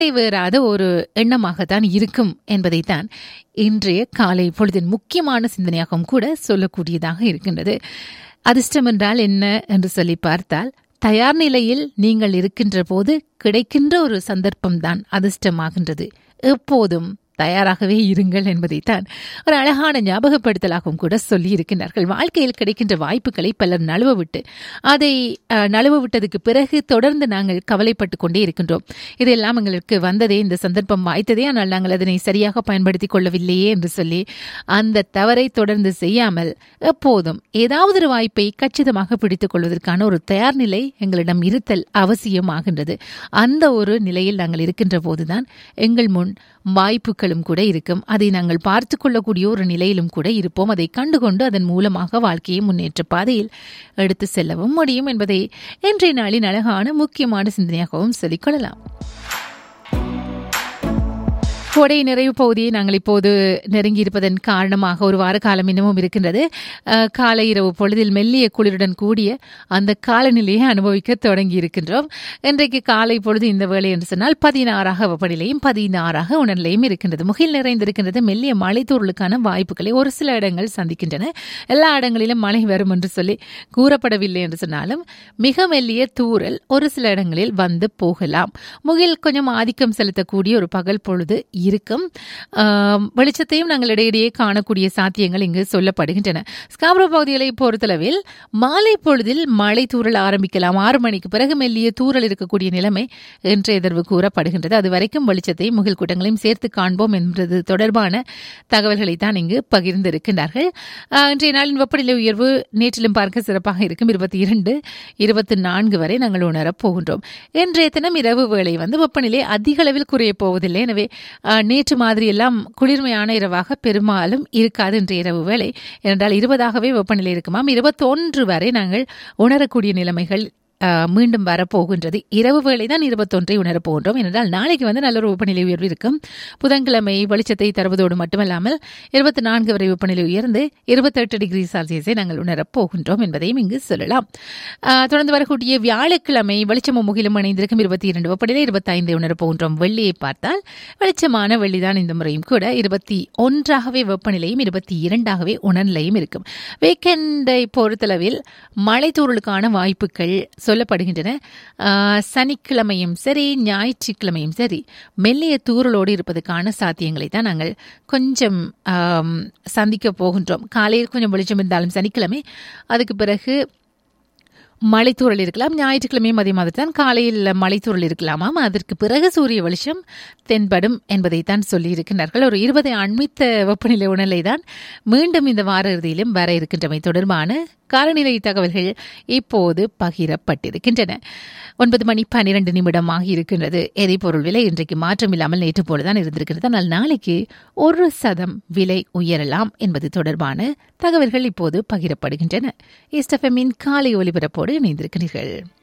வேறாத ஒரு எண்ணமாகத்தான் இருக்கும் என்பதைத்தான் இன்றைய காலை பொழுதின் முக்கியமான சிந்தனையாகவும் கூட சொல்லக்கூடியதாக இருக்கின்றது. அதிர்ஷ்டம் என்றால் என்ன என்று சொல்லி பார்த்தால், தயார் நிலையில் நீங்கள் இருக்கின்ற போது கிடைக்கின்ற ஒரு சந்தர்ப்பம்தான் அதிர்ஷ்டமாகின்றது. எப்போதும் தயாராகவே இருங்கள் என்பதைத்தான் ஒரு அழகான ஞாபகப்படுத்தலாகவும் கூட சொல்லி இருக்கின்றார்கள். வாழ்க்கையில் கிடைக்கின்ற வாய்ப்புகளை பலர் நழுவ விட்டதுக்கு பிறகு தொடர்ந்து நாங்கள் கவலைப்பட்டு கொண்டே இருக்கின்றோம். இதெல்லாம் எங்களுக்கு வந்ததே, இந்த சந்தர்ப்பம் வாய்த்ததே, ஆனால் நாங்கள் அதனை சரியாக பயன்படுத்திக் கொள்ளவில்லையே என்று சொல்லி அந்த தவறை தொடர்ந்து செய்யாமல் எப்போதும் ஏதாவது ஒரு வாய்ப்பை கச்சிதமாக பிடித்துக் கொள்வதற்கான ஒரு தயார் நிலை எங்களிடம் இருத்தல் அவசியமாகின்றது. அந்த ஒரு நிலையில் நாங்கள் இருக்கின்ற போதுதான் எங்கள் முன் வாய்ப்புகளும் கூட இருக்கும். அதை நாங்கள் பார்த்து கொள்ளக்கூடிய ஒரு நிலையிலும் கூட இருப்போம். அதை கண்டுகொண்டு அதன் மூலமாக வாழ்க்கையை முன்னேற்ற பாதையில் எடுத்து செல்லவும் முடியும் என்பதை இன்றைய நாளின் அழகான முக்கியமான சிந்தனையாகவும் சொல்லிக்கொள்ளலாம். கோடை நிறைவு பகுதியை நாங்கள் இப்போது நெருங்கியிருப்பதன் காரணமாக ஒரு வார காலம் இன்னமும் இருக்கின்றது. காலை இரவு பொழுதில் மெல்லிய குளிருடன் கூடிய அந்த காலநிலையை அனுபவிக்க தொடங்கி இருக்கின்றோம். இன்றைக்கு காலை பொழுது இந்த வேளை என்று சொன்னால் 16 வெப்பநிலையும் 16 உணர்நிலையும் இருக்கின்றது. முகில் நிறைந்திருக்கின்றது. மெல்லிய மழைத்தூறலுக்கான வாய்ப்புகளை ஒரு சில இடங்கள் சந்திக்கின்றன. எல்லா இடங்களிலும் மழை வரும் என்று சொல்லி கூறப்படவில்லை என்று சொன்னாலும் மிக மெல்லிய தூறல் ஒரு சில இடங்களில் வந்து போகலாம். முகில் கொஞ்சம் ஆதிக்கம் செலுத்தக்கூடிய ஒரு பகல் பொழுது இருக்கும். வெளிச்சத்தையும் நாங்கள் இடையிடையே காணக்கூடிய சாத்தியங்கள் இங்கு சொல்லப்படுகின்றன. ஸ்காப்ரோ பகுதிகளை பொறுத்தளவில் மாலை பொழுதில் மழை தூறல் ஆரம்பிக்கலாம். 6 மணிக்கு பிறகு மெல்லிய தூறல் இருக்கக்கூடிய நிலைமை இன்று எதிர்வு கூறப்படுகின்றது. அது வரைக்கும் வெளிச்சத்தையும் முகில் கூட்டங்களையும் சேர்த்து காண்போம் என்பது தொடர்பான தகவல்களை தான் இங்கு பகிர்ந்திருக்கின்றார்கள். இன்றைய நாளின் வெப்பநிலை உயர்வு நேற்றிலும் பார்க்க சிறப்பாக இருக்கும். 22, 24 வரை நாங்கள் உணரப் போகின்றோம். இன்றைய தினம் இரவு வேளை வெப்பநிலை அதிக அளவில் குறைய போவதில்லை. எனவே நேற்று மாதிரி எல்லாம் குளிர்மையான இரவாக பெரும்பாலும் இருக்காது இன்றைய இரவு வேளை. ஏனென்றால் 20ஆகவே வெப்பநிலை இருக்குமாம். 21 வரை நாங்கள் உணரக்கூடிய நிலைமைகள் மீண்டும் வரப்போகின்றது. இரவு வேளை தான் 21 உணரப் போகின்றோம். ஏனென்றால் நாளைக்கு நல்ல ஒரு வெப்பநிலை உயர்வு இருக்கும். புதன்கிழமை வெளிச்சத்தை தருவதோடு மட்டுமல்லாமல் 24 வரை வெப்பநிலை உயர்ந்து 28 டிகிரி செல்சியஸை நாங்கள் உணரப் போகின்றோம் என்பதையும் இங்கு சொல்லலாம். தொடர்ந்து வரக்கூடிய வியாழக்கிழமை வெளிச்சமும் முகிலும் இணைந்திருக்கும். 22 வெப்பநிலை, 25 உணரப் போகின்றோம். வெள்ளியை பார்த்தால் வெளிச்சமான வெள்ளிதான் இந்த முறையும் கூட. 21ஆகவே வெப்பநிலையும் 22ஆகவே உணர்நிலையும் இருக்கும். வீக்கெண்டை பொறுத்தளவில் மழை தூறலுக்கான வாய்ப்புகள் சொல்லப்படுகின்றன. சனிக்கிழமையும் சரி, ஞாயிற்றுக்கிழமையும் சரி, மெல்லிய தூறலோடு இருப்பதற்கான சாத்தியங்களை தான் நாங்கள் கொஞ்சம் சந்திக்க போகின்றோம். காலையில் கொஞ்சம் வெளிச்சம் இருந்தாலும் சனிக்கிழமை, அதுக்கு பிறகு மழைத்தூறல் இருக்கலாம். ஞாயிற்றுக்கிழமையும் அதே மாதிரி தான் காலையில் மழைத்தூறல் இருக்கலாமாம். அதற்கு பிறகு சூரிய வெளிச்சம் தென்படும் என்பதைத்தான் சொல்லியிருக்கிறார்கள். ஒரு 20 அண்மித்த வெப்பநிலை உணர்நிலை தான் மீண்டும் இந்த வார இறுதியிலும் வர இருக்கின்றமை தொடர்பான காலநிலை தகவல்கள் இப்போது பகிரப்பட்டிருக்கின்றன. 9:12 ஆகியிருக்கின்றது. எரிபொருள் விலை இன்றைக்கு மாற்றமில்லாமல் நேற்று போலதான் இருந்திருக்கிறது. ஆனால் நாளைக்கு 1% விலை உயரலாம் என்பது தொடர்பான தகவல்கள் இப்போது பகிரப்படுகின்றன. ஈஸ்ட் எஃப்எம்மின் காலை ஒலிபரப்போடு இணைந்திருக்கிறீர்கள்.